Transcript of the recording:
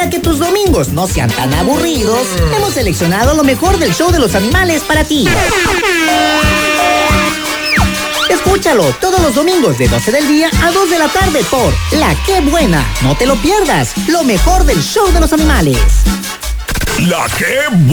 Para que tus domingos no sean tan aburridos, hemos seleccionado lo mejor del show de los animales para ti. Escúchalo todos los domingos de 12 del día a 2 de la tarde por La Qué Buena. No te lo pierdas, lo mejor del show de los animales. La Qué Buena.